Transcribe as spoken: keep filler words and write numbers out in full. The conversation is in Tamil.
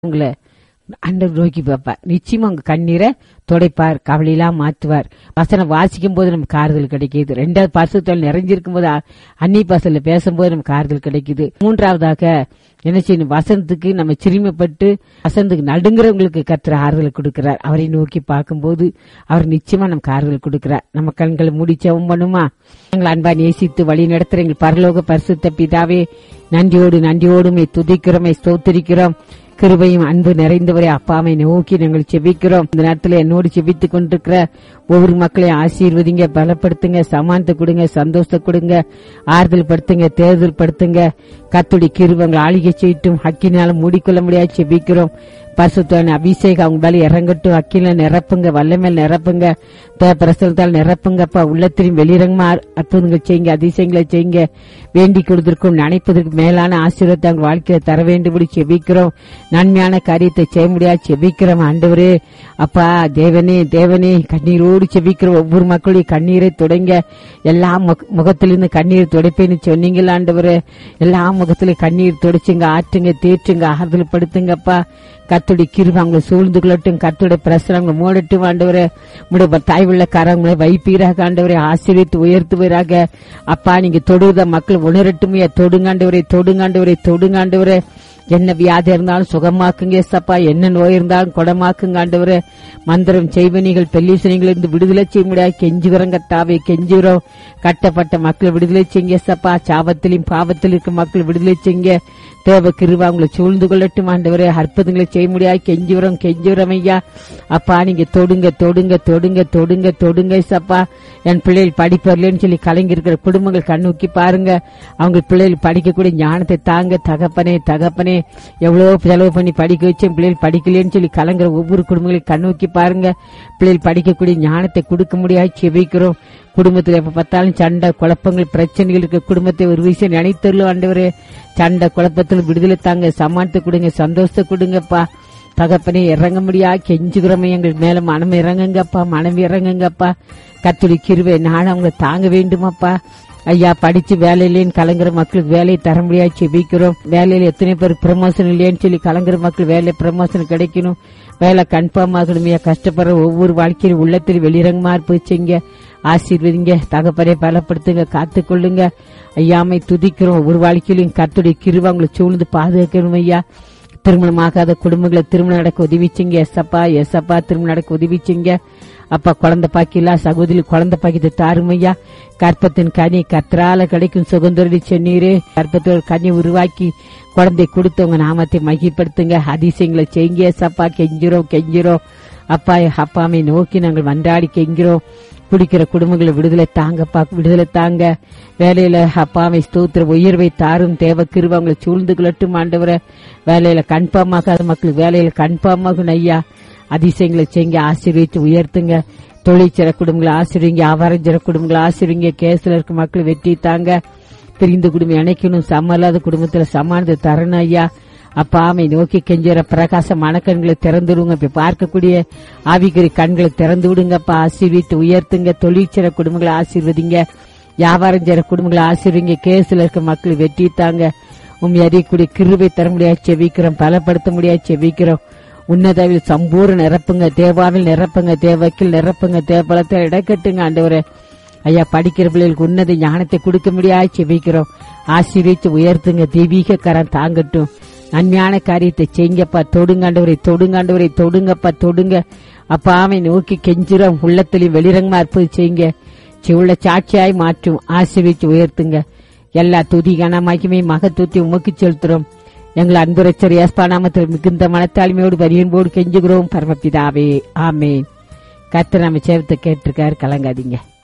உங்களை ஆண்டவர் நோக்கி பார்ப்பார். நிச்சயமா உங்க கண்ணீரை துடைப்பார், கவலையெல்லாம் மாற்றுவார். வசனம் வாசிக்கும் போது நமக்கு ஆறுதல் கிடைக்குது. ரெண்டாவது பரிசுத்தல் நிறைஞ்சிருக்கும் போது அன்னி பாசல்ல பேசும்போது நமக்கு ஆறுதல் கிடைக்குது. மூன்றாவதாக என்ன செய்யணும்? வசனத்துக்கு நம்ம சிறுமைப்பட்டு வசனத்துக்கு நடுங்குறவங்களுக்கு கர்த்தர் ஆறுதல் கொடுக்கிறார். அவரை நோக்கி பார்க்கும்போது அவர் நிச்சயமா நமக்கு ஆறுதல் கொடுக்கிறார். நம்ம கண்களை மூடி ஜெபம் பண்ணுமா? எங்கள் அன்பா நேசித்து வழி நடத்துற எங்கள் பரலோக பரிசுத்த பிதாவே, நன்றியோடு நன்றியோடுமை துதிக்கிறோமை ஸ்தோத்திரிக்கிறோம். கிருபையும் அன்பு நிறைந்தவரை அப்பாவை நோக்கி நாங்கள் செபிக்கிறோம். இந்த நேரத்தில் என்னோடு செபித்துக் கொண்டிருக்கிற ஒவ்வொரு மக்களையும் ஆசீர்வதிங்க, பலப்படுத்துங்க, சமானத்தை கொடுங்க, சந்தோஷத்தை கொடுங்க, ஆறுதல் படுத்துங்க, தேர்தல் படுத்துங்க. கர்த்தருடைய கிருபைகளை ஆளுகை செய்யட்டும். அக்கினால மூடிக்கொள்ள முடியாது செபிக்கிறோம். பரிசுத்தவான் அபிஷேகம் அவங்க மேல இறங்கட்டும். அக்கில நிரப்புங்க, வல்லமேல் நிரப்புங்க, பிரசலத்தால் நிரப்புங்கப்பா. உள்ளத்திலும் வெளிரங்கமா அற்புதங்கள் செய்யுங்க, அதிசயங்களை செய்யுங்க. வேண்டிக் கொடுத்திருக்கும் நினைப்பதற்கு மேலான ஆசீர்வாதத்தை அவங்க வாழ்க்கையில தர வேண்டும்படி செபிக்கிறோம். நன்மையான காரியத்தை செய்ய முடியாது செபிக்கிறோம். ஆண்டவரே அப்பா, தேவனே தேவனே, கண்ணீரோடு செபிக்கிறோம். ஒவ்வொரு மக்களுடைய கண்ணீரை தொடங்க, எல்லா முகத்திலிருந்து கண்ணீர் துடைப்பேன்னு சொன்னீங்களா ஆண்டவரே? எல்லா முகத்திலும் கண்ணீர் துடைச்சுங்க, ஆற்றுங்க, தேற்றுங்க, ஆறுதல் படுத்துங்கப்பா. கர்த்தருடைய கிருபை அவங்களை சூழ்ந்து கொள்ளட்டும். கர்த்தருடைய பிரசனம் அவங்களை மூடட்டும் ஆண்டவரே. உடைய தாய் உள்ள கரங்களை வைப்பீராக ஆண்டவரை, ஆசீர்வித்து உயர்த்துவீராக. அப்பா, நீங்க தொடுத மக்கள் உணரட்டுமையா. தொடுங்காண்டவரை தொடுங்காண்டவரை தொடுங்காண்டவரை. என்ன வியாதி இருந்தாலும் சுகமாக்குங்க ஏசப்பா. என்ன நோய் இருந்தாலும் குணமாக்குங்க ஆண்டவரே. மந்திரம் செய்வனிகள் பெல்லிசனிகள் இருந்து விடுதலை செய்ய முடியாது கெஞ்சுகிறோம் கர்த்தாவே, கெஞ்சுகிறோம். கட்டப்பட்ட மக்களை விடுதலை செய்யுங்க ஏசப்பா. சாபத்திலும் பாவத்தில் இருக்க மக்கள் விடுதலை செய்யுங்க. தேவ கிருபை அவங்களை சூழ்ந்து கொள்ளட்டும் ஆண்டவரே. அற்புதங்களை செய்ய முடியாது கெஞ்சுகிறோம் கெஞ்சுகிறோம் ஐயா. அப்பா, நீங்க தொடுங்க தொடுங்க தொடுங்க தொடுங்க தொடுங்க ஏசப்பா. என் பிள்ளைகள் படிப்பர்லன்னு சொல்லி கலங்கி இருக்கிற குடும்பங்கள் கண்ணூக்கி பாருங்க. அவங்க பிள்ளைகள் படிக்கக்கூடிய ஞானத்தை தாங்க தகப்பனே தகப்பனே. எவ்வளவு செலவு பண்ணி படிக்க வச்சு பிள்ளைகள் படிக்கலன்னு சொல்லி கலங்குற ஒவ்வொரு குடும்பங்களையும் கண்ணூக்கி பாருங்க. பிள்ளைகள் படிக்கக்கூடிய ஞானத்தை கொடுக்க முடியாது செபிக்கிறோம். குடும்பத்தில் எப்ப பார்த்தாலும் சண்டை குழப்பங்கள் பிரச்சனைகள் இருக்க குடும்பத்தை ஒரு விஷயம் நினைத்தருளும் ஆண்டவரே. சண்டை குழப்பத்தில் விடுதலை தாங்க, சமானத்தை கொடுங்க, சந்தோஷத்தை கொடுங்கப்பா. தகப்பனே இறங்க முடியா கெஞ்சுகிறோமே. எங்கள் மேல மனம் இறங்குங்கப்பா, மனம் இறங்குங்கப்பா. கர்த்தருடைய கிருபை நானும் அவங்களை தாங்க வேண்டுமாப்பா. ஐயா, படிச்சு வேலையிலேன்னு கலங்குற மக்களுக்கு வேலையை தர முடியாது செபிக்கிறோம். வேலையில எத்தனை பேர் ப்ரமோஷன் இல்லையன்னு சொல்லி கலங்குற மக்கள் வேலை ப்ரமோஷன் கிடைக்கணும், வேலை கன்ஃபார்ம் ஆகணுமையா. கஷ்டப்படுற ஒவ்வொரு வாழ்க்கையிலும் உள்ளத்தில் வெளிரங்கமா போச்சுங்க. ஆசீர்வதிங்க தகப்பனை பலப்படுத்துங்க, காத்துக்கொள்ளுங்க. ஐயாமை துதிக்கிறோம். ஒவ்வொரு வாழ்க்கையிலும் கர்த்தருடைய கிருபை அவங்களை சூழ்ந்து பாதுகாக்கணும் ஐயா. திருமணமாகாத குடும்பங்களை திருமணம் நடக்க உதவிச்சிங்க எஸ்அப்பா. எஸ்அப்பா திருமணம் நடக்க உதவிச்சிங்க அப்பா. குழந்தை பாக்கிலா சகோதரி குழந்தை பாக்கியத்தை தாருமையா. கற்பத்தின் கனி கர்த்தரால கிடைக்கும் சுகந்தொரு சென்னீரே. கற்பத்தோட கனி உருவாக்கி குழந்தை கொடுத்தவங்க நாமத்தை மகிப்படுத்துங்க. அதிசயங்களை செய்யுங்க எஸ்அப்பா. கெஞ்சிரோம் கெஞ்சிரோம் அப்பா. அப்பாமை நோக்கி நாங்கள் மன்றாடி கெஞ்சிரோம். குடிக்கிற குடும்பங்களை விடுதலை தாங்கப்பா, விடுதலை தாங்க. வேலையில அப்பாவை ஸ்தோத்திர உயர்வை தாரும். தேவ கிருபை அவங்களை சூழ்ந்து கொள்ளட்டும் ஆண்டவரை. வேலையில கன்ஃபார்ம் ஆகாத மக்களுக்கு வேலையில கன்ஃபார்ம் ஆகணும் ஐயா. அதிசயங்களை செய்யுங்க, ஆசீர்வதித்து உயர்த்துங்க. தொழிற்சிற குடும்பங்களை ஆசீர்வீங்க, ஆவாரஞ்சிற குடும்பங்களை ஆசீர்வீங்க. கேஸ்ல இருக்க மக்கள் வெற்றி தாங்க. பிரிந்து குடும்பம் இணைக்கணும், சமல்லாத குடும்பத்துல சமானத்தை தரணும் ஐயா. அப்பா, ஆமை நோக்கி கெஞ்சுற பிரகாச மனக்கண்களை திறந்து விடுங்க. இப்ப பார்க்கக்கூடிய ஆவிக்குறி கண்களை திறந்து விடுங்கப்பா. ஆசீர்வித்து உயர்த்துங்க. தொழிற்சிற குடும்பங்களை ஆசீர்வதிங்க, வியாபாரம் செய்யற குடும்பங்களை ஆசீர்வீங்க. கேஸ்ல இருக்க மக்கள் வெற்றி தாங்க. உண்மை அறியக்கூடிய கிருபை தர முடியாது செவிக்கிறோம், பலப்படுத்த முடியாது செவிக்கிறோம். உன்னதாவில் சம்பூர்ண நிரப்புங்க, தேவாவில் நிரப்புங்க, தேவக்கில் நிரப்புங்க, தேவபலத்தை இடக்கட்டுங்க ஆண்டவரே. ஐயா, படிக்கிற பிள்ளைகளுக்கு உன்னத ஞானத்தை கொடுக்க முடியாது செவிக்கிறோம். ஆசீர்வித்து உயர்த்துங்க. தெய்வீக கரம் தாங்கட்டும். நன்மையான காரியத்தை செய்யுங்கப்பா. தொடுங்காண்டவரை தொடுங்காண்டவரை தொடுங்கப்பா, தொடுங்க அப்பா. ஆமை நோக்கி கெஞ்சுறோம். உள்ளத்திலையும் வெளிரங்கமா இருப்பது செய்யுங்க. உள்ள சாட்சியாய் மாற்றும். ஆசீர்வித்து உயர்த்துங்க. எல்லா துதி கனமாக்கியுமே மகத்துவத்தை உமக்கு செலுத்துறோம். எங்களை அன்புரைச்சர் ஏஸ்பா நாமத்தில் மிகுந்த மனத்தாழ்மையோடு வரியன்போடு கெஞ்சுகிறோம் பரமபிதாவே, ஆமேன். கர்த்தர் நம்ம சேவத்தை கேட்டிருக்காரு, கலங்காதீங்க.